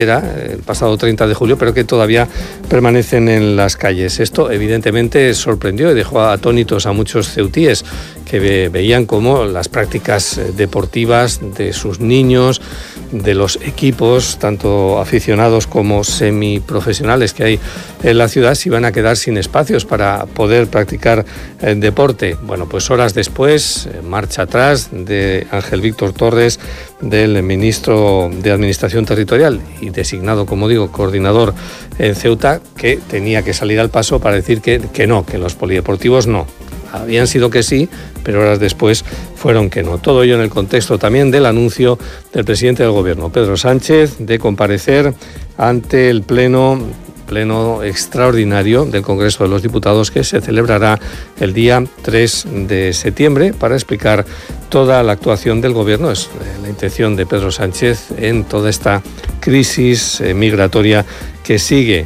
el pasado 30 de julio, pero que todavía permanecen en las calles. Esto evidentemente sorprendió y dejó atónitos a muchos ceutíes que veían cómo las prácticas deportivas de sus niños, de los equipos, tanto aficionados como semiprofesionales que hay en la ciudad, se iban a quedar sin espacios para poder practicar deporte. Bueno, pues horas después, marcha atrás de Ángel Víctor Torres, del ministro de Administración Territorial y designado, como digo, coordinador en Ceuta, que tenía que salir al paso para decir que no, que los polideportivos no. Habían sido que sí, pero horas después fueron que no. Todo ello en el contexto también del anuncio del presidente del Gobierno, Pedro Sánchez, de comparecer ante el pleno extraordinario del Congreso de los Diputados, que se celebrará el día 3 de septiembre para explicar toda la actuación del Gobierno. Es la intención de Pedro Sánchez en toda esta crisis migratoria que sigue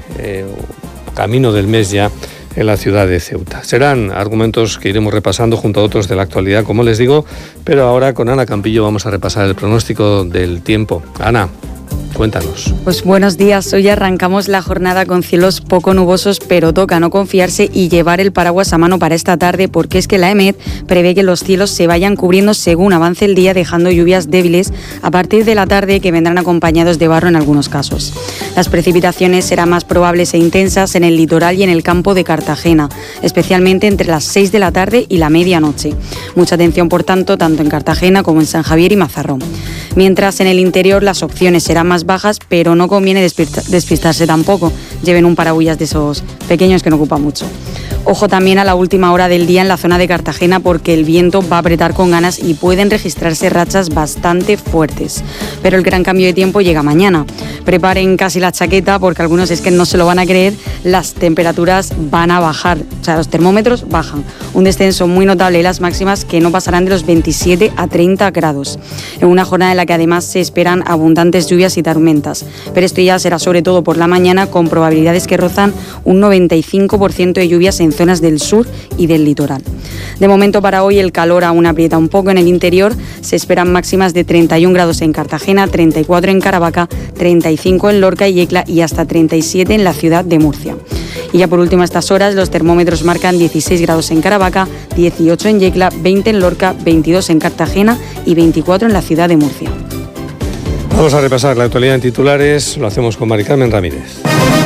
camino del mes ya en la ciudad de Ceuta. Serán argumentos que iremos repasando junto a otros de la actualidad, como les digo, pero ahora con Ana Campillo vamos a repasar el pronóstico del tiempo. Ana, cuéntanos. Pues buenos días. Hoy arrancamos la jornada con cielos poco nubosos, pero toca no confiarse y llevar el paraguas a mano para esta tarde, porque es que la EMET prevé que los cielos se vayan cubriendo según avance el día, dejando lluvias débiles a partir de la tarde que vendrán acompañados de barro en algunos casos. Las precipitaciones serán más probables e intensas en el litoral y en el campo de Cartagena, especialmente entre las 6 de la tarde y la medianoche. Mucha atención, por tanto en Cartagena como en San Javier y Mazarrón. Mientras en el interior las opciones serán más bajas, pero no conviene despistarse tampoco. Lleven un paragüillas de esos pequeños que no ocupa mucho. Ojo también a la última hora del día en la zona de Cartagena, porque el viento va a apretar con ganas y pueden registrarse rachas bastante fuertes. Pero el gran cambio de tiempo llega mañana. Preparen casi la chaqueta, porque algunos es que no se lo van a creer, las temperaturas van a bajar, o sea, los termómetros bajan. Un descenso muy notable y las máximas que no pasarán de los 27 a 30 grados. En una jornada en la que además se esperan abundantes lluvias y tormentas. Pero esto ya será sobre todo por la mañana, con probabilidades que rozan un 95% de lluvias en zonas del sur y del litoral. De momento para hoy el calor aún aprieta un poco en el interior. Se esperan máximas de 31 grados en Cartagena, 34 en Caravaca, 35 en Lorca y Yecla y hasta 37 en la ciudad de Murcia. Y ya por último, a estas horas los termómetros marcan 16 grados en Caravaca, 18 en Yecla, 20 en Lorca, 22 en Cartagena y 24 en la ciudad de Murcia. Vamos a repasar la actualidad en titulares. Lo hacemos con Mari Carmen Ramírez.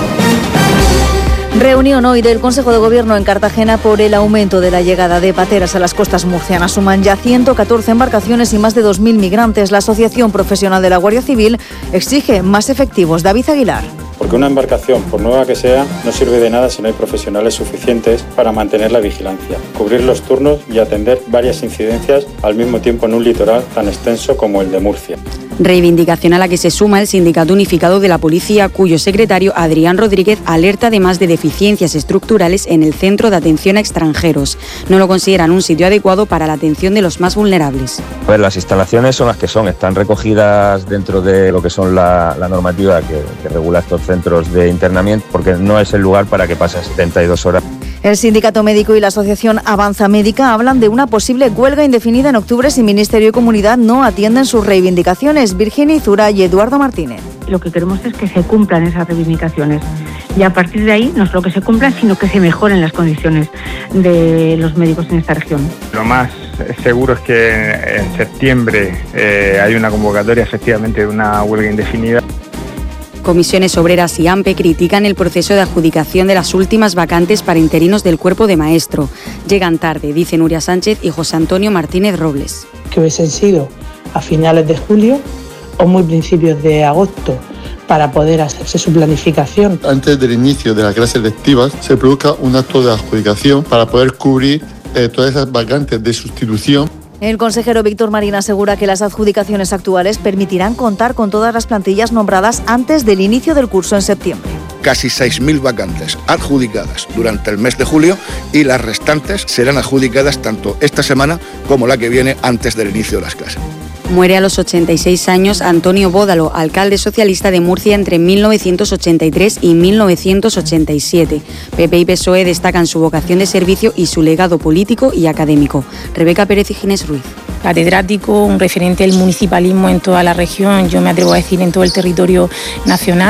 Reunión hoy del Consejo de Gobierno en Cartagena por el aumento de la llegada de pateras a las costas murcianas. Suman ya 114 embarcaciones y más de 2.000 migrantes. La Asociación Profesional de la Guardia Civil exige más efectivos. David Aguilar. Porque una embarcación, por nueva que sea, no sirve de nada si no hay profesionales suficientes para mantener la vigilancia, cubrir los turnos y atender varias incidencias al mismo tiempo en un litoral tan extenso como el de Murcia. Reivindicación a la que se suma el Sindicato Unificado de la Policía, cuyo secretario Adrián Rodríguez alerta además de deficiencias estructurales en el Centro de Atención a Extranjeros. No lo consideran un sitio adecuado para la atención de los más vulnerables. A ver, las instalaciones son las que son, están recogidas dentro de lo que son la normativa que regula estos centros de internamiento, porque no es el lugar para que pasen 72 horas. El Sindicato Médico y la Asociación Avanza Médica hablan de una posible huelga indefinida en octubre si Ministerio y Comunidad no atienden sus reivindicaciones. Virginia Izura y Eduardo Martínez. Lo que queremos es que se cumplan esas reivindicaciones y a partir de ahí no solo que se cumplan, sino que se mejoren las condiciones de los médicos en esta región. Lo más seguro es que en septiembre hay una convocatoria efectivamente de una huelga indefinida. Comisiones Obreras y AMPE critican el proceso de adjudicación de las últimas vacantes para interinos del cuerpo de maestro. Llegan tarde, dicen Nuria Sánchez y José Antonio Martínez Robles. Que hubiesen sido a finales de julio o muy principios de agosto para poder hacerse su planificación. Antes del inicio de las clases lectivas se produzca un acto de adjudicación para poder cubrir todas esas vacantes de sustitución. El consejero Víctor Marín asegura que las adjudicaciones actuales permitirán contar con todas las plantillas nombradas antes del inicio del curso en septiembre. Casi 6.000 vacantes adjudicadas durante el mes de julio y las restantes serán adjudicadas tanto esta semana como la que viene antes del inicio de las clases. Muere a los 86 años Antonio Bódalo, alcalde socialista de Murcia entre 1983 y 1987. PP y PSOE destacan su vocación de servicio y su legado político y académico. Rebeca Pérez y Ginés Ruiz. catedrático, un referente del municipalismo en toda la región, yo me atrevo a decir en todo el territorio nacional.